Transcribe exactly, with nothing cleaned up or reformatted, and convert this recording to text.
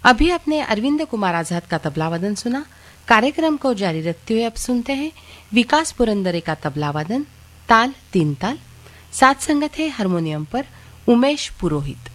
अभी आपने अरविंद कुमार आजाद का तबला वादन सुना। कार्यक्रम को जारी रखते हुए अब सुनते हैं विकास पुरंदरे का तबला वादन, ताल तीन ताल। साथ संगत है हारमोनियम पर उमेश पुरोहित।